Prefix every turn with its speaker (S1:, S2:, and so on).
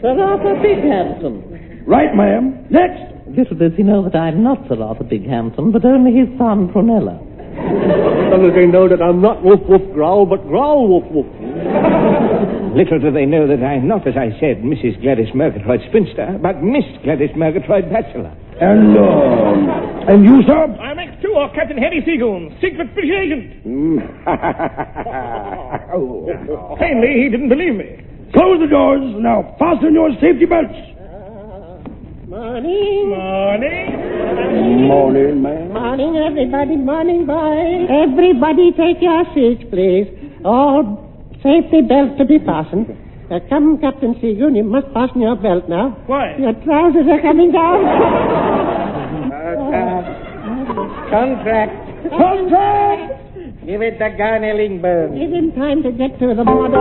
S1: Sir Arthur Bighampton.
S2: Right, ma'am. Next.
S1: Little does he know that I'm not Sir Arthur Bighampton, but only his son, Prunella.
S3: Little do they know that I'm not Woof Woof Growl, but Growl Woof Woof.
S4: Little do they know that I'm not, as I said, Mrs. Gladys Murgatroyd Spinster, but Miss Gladys Murgatroyd Bachelor.
S2: And you, sir?
S3: I'm X2, or Captain Harry Seagoon, secret British agent. Plainly, he didn't believe me.
S2: Close the doors. Now fasten your safety belts.
S3: Morning.
S2: Morning, ma'am.
S5: Morning, everybody. Morning, boys. Everybody take your seats, please. All safety belts to be fastened. Come, Captain Seagoon, you must fasten your belt now.
S3: Why?
S5: Your trousers are coming down.
S4: Contract.
S2: Contract!
S4: Give it the gun, Ellingburn.
S5: Give him time to get to the border.